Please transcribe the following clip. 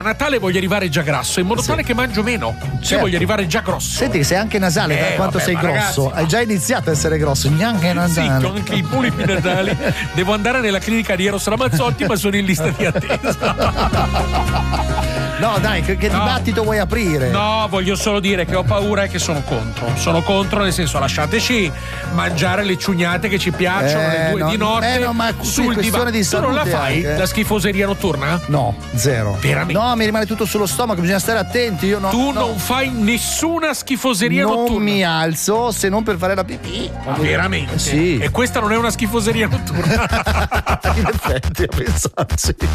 Natale voglio arrivare già grasso, in modo tale che mangio meno. Cioè voglio arrivare già grosso. Senti che sei anche nasale, da quanto sei grosso. Ragazzi, hai già iniziato a essere grosso, neanche nasale. Sì, con anche i polipi natali. Devo andare nella clinica di Eros Ramazzotti, ma sono in lista di attesa. No, dai, che dibattito vuoi aprire? No, voglio solo dire che ho paura e che sono contro. Sono contro, nel senso, lasciateci mangiare le ciugnate che ci piacciono alle 2 di notte ma sul divano. di Tu non la fai la schifoseria notturna? No, zero. Veramente? No, mi rimane tutto sullo stomaco, bisogna stare attenti. Io non fai nessuna schifoseria notturna? Non mi alzo se non per fare la pipì. Ma veramente? Sì. E questa non è una schifoseria notturna? In effetti, a pensarci.